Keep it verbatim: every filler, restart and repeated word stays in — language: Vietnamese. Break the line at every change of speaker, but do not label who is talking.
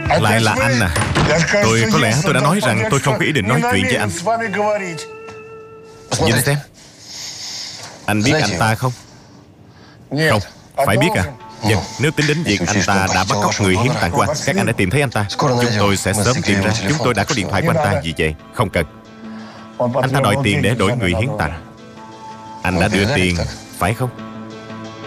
Lại là anh à? Tôi có lẽ tôi đã nói rằng tôi không có ý định nói chuyện với anh. Nhìn xem, anh biết anh ta không? Không, phải biết à? Vâng, nếu tính đến việc anh ta đã bắt cóc người hiến tạng của anh, các anh đã tìm thấy anh ta. Chúng tôi sẽ sớm tìm ra. Chúng tôi đã có điện thoại của anh ta. Vì vậy, không cần. Anh ta đòi tiền để đổi người hiến tạng. Anh đã đưa tiền, phải không?